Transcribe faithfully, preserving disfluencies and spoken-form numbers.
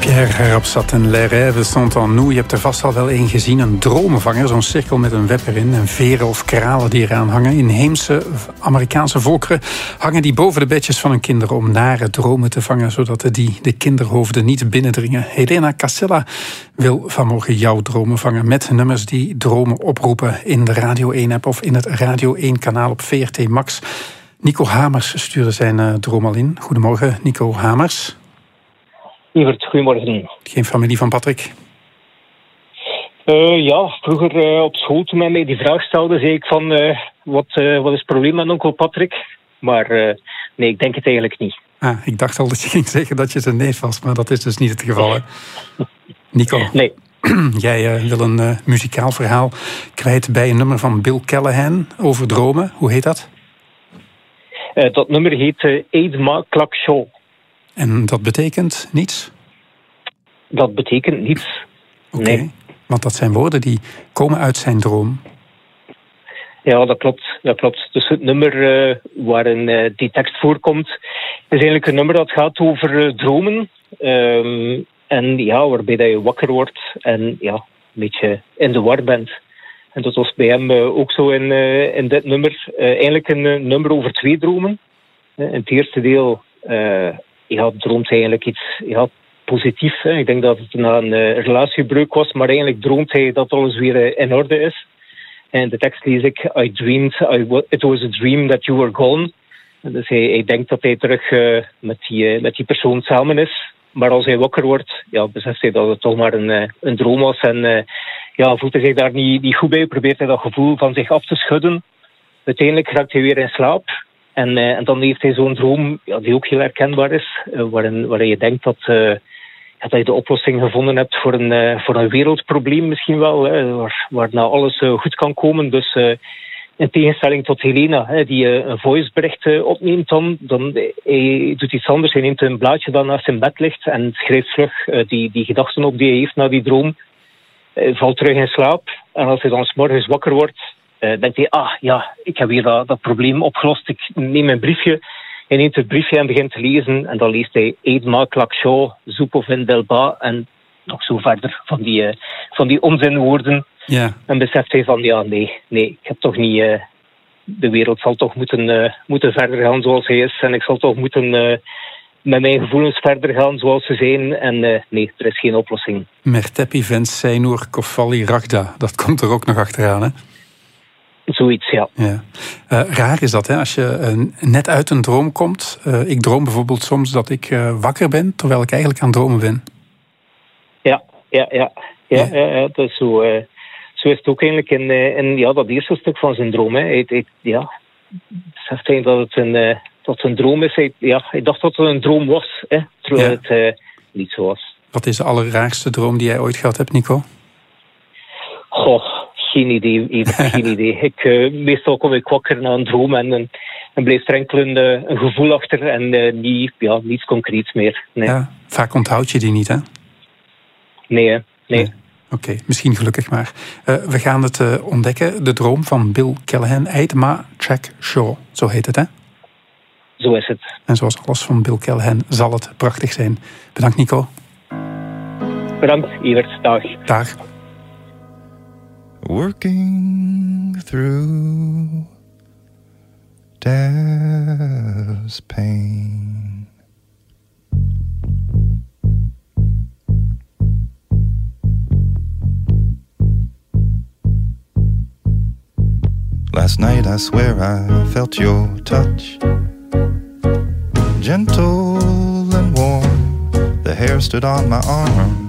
Pierre Rapsat en Les Rêves sont en nous. Je hebt er vast al wel één gezien, een dromenvanger. Zo'n cirkel met een web erin en veren of kralen die eraan hangen. Inheemse Amerikaanse volkeren hangen die boven de bedjes van hun kinderen om nare dromen te vangen, zodat die de kinderhoofden niet binnendringen. Helena Casella wil vanmorgen jouw dromen vangen met nummers die dromen oproepen in de Radio één-app of in het Radio één-kanaal op V R T Max. Nico Hamers stuurde zijn uh, droom al in. Goedemorgen, Nico Hamers. Lieverd, goedemorgen. Geen familie van Patrick? Uh, ja, vroeger uh, op school toen men mij die vraag stelde, zei ik van uh, wat, uh, wat is het probleem met onkel Patrick? Maar uh, nee, ik denk het eigenlijk niet. Ah, ik dacht al dat je ging zeggen dat je zijn neef was, maar dat is dus niet het geval, hè? Nico? Nee. Jij uh, wil een uh, muzikaal verhaal kwijt bij een nummer van Bill Callahan over dromen. Hoe heet dat? Uh, dat nummer heet uh, Eid Ma Klak Shaw. En dat betekent niets? Dat betekent niets. Oké, okay. Nee. Want dat zijn woorden die komen uit zijn droom. Ja, dat klopt. Dat klopt. Dus het nummer uh, waarin uh, die tekst voorkomt, is eigenlijk een nummer dat gaat over uh, dromen. Um, en ja, waarbij dat je wakker wordt en ja, een beetje in de war bent. En dat was bij hem uh, ook zo in, uh, in dit nummer. Uh, eigenlijk een uh, nummer over twee dromen. Uh, in het eerste deel uh, ja, droomt hij eigenlijk iets ja, positiefs. Hè. Ik denk dat het na een uh, relatiebreuk was, maar eigenlijk droomt hij dat alles weer uh, in orde is. En de tekst lees ik, I dreamed, I, it was a dream that you were gone. En dus hij, hij denkt dat hij terug uh, met, die, uh, met die persoon samen is. Maar als hij wakker wordt, ja, beseft hij dat het toch maar een, uh, een droom was. En uh, ja, voelt hij zich daar niet, niet goed bij, probeert hij dat gevoel van zich af te schudden. Uiteindelijk raakt hij weer in slaap. En, uh, en dan heeft hij zo'n droom ja, die ook heel herkenbaar is. Uh, waarin, waarin je denkt dat, uh, ja, dat je de oplossing gevonden hebt voor een, uh, voor een wereldprobleem misschien wel. Hè, waar, waarna alles uh, goed kan komen. Dus uh, in tegenstelling tot Helena, hè, die uh, een voicebericht uh, opneemt dan. dan uh, hij doet iets anders. Hij neemt een blaadje dat naast zijn bed ligt. En schrijft terug uh, die, die gedachten op die hij heeft na die droom. Uh, valt terug in slaap. En als hij dan 's morgens wakker wordt, Uh, denkt hij, ah ja, ik heb hier dat, dat probleem opgelost. Ik neem een briefje. Hij neemt het briefje en begint te lezen. En dan leest hij Eid Ma Klak Shaw, Zoep of in Delba. En nog zo verder van die, uh, van die onzinwoorden. Yeah. En beseft hij van, ja, nee, nee, ik heb toch niet... Uh, de wereld zal toch moeten, uh, moeten verder gaan zoals hij is. En ik zal toch moeten uh, met mijn gevoelens verder gaan zoals ze zijn. En uh, nee, er is geen oplossing. Mertepi Vens Seinur Kofali Ragda. Dat komt er ook nog achteraan, hè? Zoiets, ja. ja. Uh, raar is dat, hè? Als je uh, net uit een droom komt. Uh, ik droom bijvoorbeeld soms dat ik uh, wakker ben, terwijl ik eigenlijk aan het dromen ben. Ja, ja, ja. ja, ja. ja, ja dat is zo, uh, zo is het ook eigenlijk in, uh, in ja, dat eerste stuk van zijn droom. Hè. Hij, hij, ja, beseft hij dat het een, uh, dat het een droom is. Hij, ja, hij dacht dat het een droom was, hè, terwijl ja. het uh, niet zo was. Wat is de allerraarste droom die jij ooit gehad hebt, Nico? Goh. Geen idee, even geen idee. Ik, uh, meestal kom ik wakker na een droom en, en, en blijft er enkel een, uh, een gevoel achter en uh, niet, ja, niets concreets meer. Nee. Ja, vaak onthoud je die niet, hè? Nee, hè? nee. nee. Oké, okay, misschien gelukkig maar. Uh, we gaan het uh, ontdekken. De droom van Bill Callahan, Eid Ma Klak Shaw. Zo heet het, hè? Zo is het. En zoals alles van Bill Callahan zal het prachtig zijn. Bedankt, Nico. Bedankt, Evert. Dag. Dag. Working through death's pain. Last night I swear I felt your touch, gentle and warm. The hair stood on my arm.